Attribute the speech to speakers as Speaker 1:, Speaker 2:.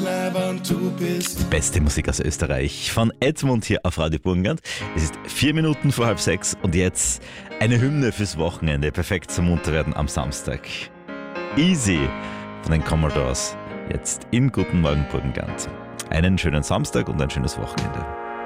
Speaker 1: leibend du bist.
Speaker 2: Beste Musik aus Österreich von Edmund hier auf Radio Burgenland. Es ist 4 Minuten vor 5:30 und jetzt eine Hymne fürs Wochenende. Perfekt zum Munterwerden am Samstag. Easy von den Commodores. Jetzt in Guten Morgen Burgenland. Einen schönen Samstag und ein schönes Wochenende.